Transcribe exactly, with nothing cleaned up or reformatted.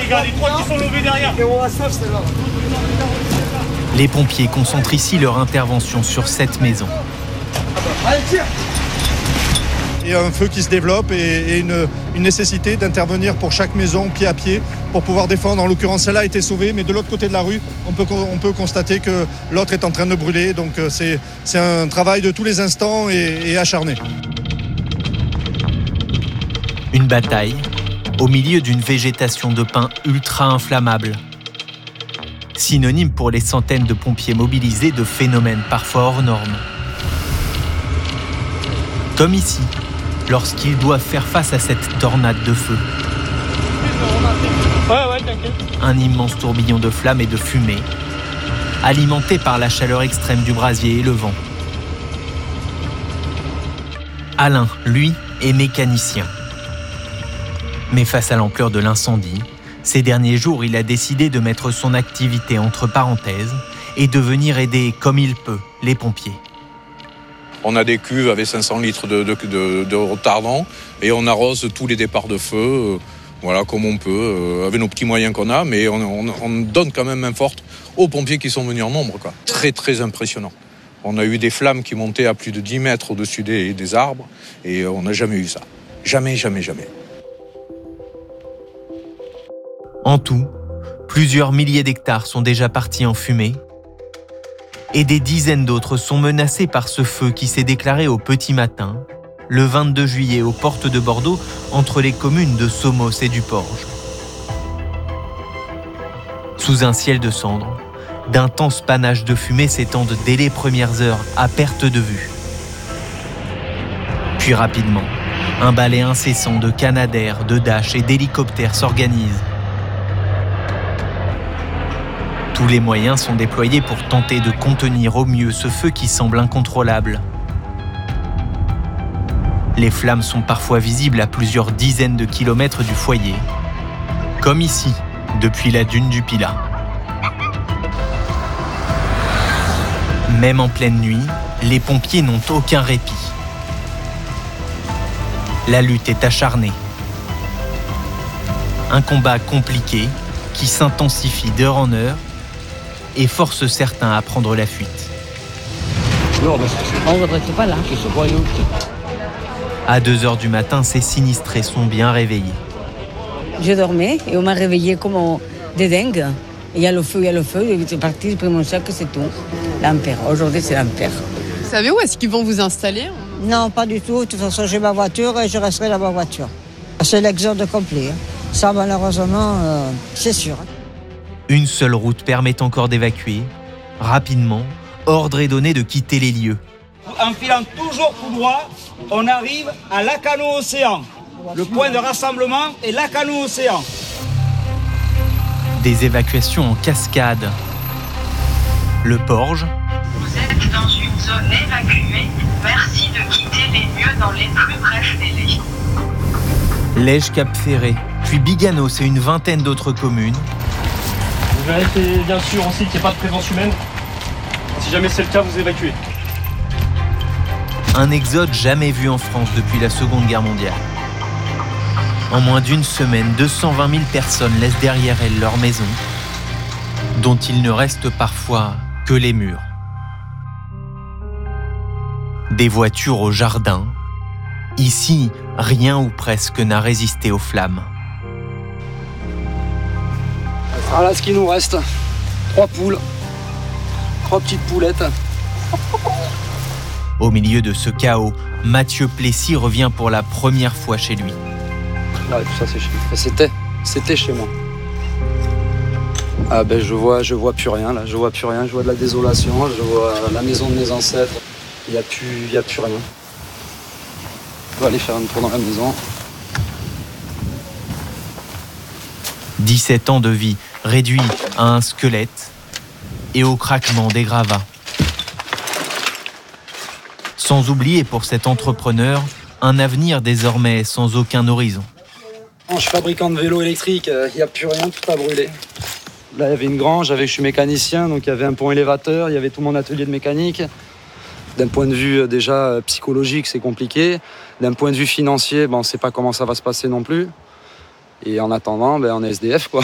les gars, les trois qui sont levés derrière. Les pompiers concentrent ici leur intervention sur cette maison. Il y a un feu qui se développe et, et une, une nécessité d'intervenir pour chaque maison, pied à pied, pour pouvoir défendre. En l'occurrence, celle-là a été sauvée, mais de l'autre côté de la rue, on peut, on peut constater que l'autre est en train de brûler. Donc c'est, c'est un travail de tous les instants et, et acharné. Une bataille au milieu d'une végétation de pins ultra inflammable. Synonyme pour les centaines de pompiers mobilisés de phénomènes parfois hors normes. Comme ici, lorsqu'ils doivent faire face à cette tornade de feu. Ouais, ouais, t'inquiète. Un immense tourbillon de flammes et de fumée, alimenté par la chaleur extrême du brasier et le vent. Alain, lui, est mécanicien. Mais face à l'ampleur de l'incendie, ces derniers jours, il a décidé de mettre son activité entre parenthèses et de venir aider comme il peut les pompiers. On a des cuves avec cinq cents litres de, de, de, de retardant et on arrose tous les départs de feu, euh, voilà, comme on peut, euh, avec nos petits moyens qu'on a, mais on, on, on donne quand même main forte aux pompiers qui sont venus en nombre, quoi. Très, très impressionnant. On a eu des flammes qui montaient à plus de dix mètres au-dessus des, des arbres et on n'a jamais eu ça. Jamais, jamais, jamais. En tout, plusieurs milliers d'hectares sont déjà partis en fumée et des dizaines d'autres sont menacés par ce feu qui s'est déclaré au petit matin, le vingt-deux juillet aux portes de Bordeaux, entre les communes de Somos et du Porge. Sous un ciel de cendres, d'intenses panaches de fumée s'étendent dès les premières heures à perte de vue. Puis rapidement, un balai incessant de canadaires, de Dash et d'hélicoptères s'organise. Tous les moyens sont déployés pour tenter de contenir au mieux ce feu qui semble incontrôlable. Les flammes sont parfois visibles à plusieurs dizaines de kilomètres du foyer, comme ici, depuis la dune du Pilat. Même en pleine nuit, les pompiers n'ont aucun répit. La lutte est acharnée. Un combat compliqué qui s'intensifie d'heure en heure et force certains à prendre la fuite. À deux heures du matin, ces sinistrés sont bien réveillés. Je dormais et on m'a réveillé comme des dingues. Il y a le feu, il y a le feu, c'est parti, j'ai pris mon sac, c'est tout. L'Ampère, aujourd'hui c'est l'Ampère. Vous savez où est-ce qu'ils vont vous installer ? Non, pas du tout. De toute façon, j'ai ma voiture et je resterai dans ma voiture. C'est l'exode complet. Ça, malheureusement, euh, c'est sûr. Une seule route permet encore d'évacuer. Rapidement, ordre est donné de quitter les lieux. En filant toujours tout droit, on arrive à Lacanau-Océan. Le point de rassemblement est Lacanau-Océan. Des évacuations en cascade. Le Porge. Vous êtes dans une zone évacuée. Merci de quitter les lieux dans les plus brefs délais. Lège-Cap-Ferré, puis Biganos et une vingtaine d'autres communes. Vous vérifiez bien sûr aussi qu'il n'y ait pas de présence humaine. Si jamais c'est le cas, vous évacuez. Un exode jamais vu en France depuis la Seconde Guerre mondiale. En moins d'une semaine, deux cent vingt mille personnes laissent derrière elles leur maison, dont il ne reste parfois que les murs. Des voitures au jardin. Ici, rien ou presque n'a résisté aux flammes. Voilà ce qu'il nous reste. Trois poules. Trois petites poulettes. Au milieu de ce chaos, Mathieu Plessis revient pour la première fois chez lui. Là, tout ça c'est chez lui. C'était, c'était chez moi. Ah ben je vois, je vois plus rien là. Je vois plus rien. Je vois de la désolation. Je vois la maison de mes ancêtres. Il y a plus, il y a plus rien. On va aller faire un tour dans la maison. dix-sept ans de vie réduits à un squelette et au craquement des gravats. Sans oublier pour cet entrepreneur un avenir désormais sans aucun horizon. Je suis fabricant de vélos électriques, il n'y a plus rien, tout a brûlé. Là, il y avait une grange, je suis mécanicien, donc il y avait un pont élévateur, il y avait tout mon atelier de mécanique. D'un point de vue déjà psychologique, c'est compliqué. D'un point de vue financier, ben, on ne sait pas comment ça va se passer non plus. Et en attendant, ben, on est S D F, quoi.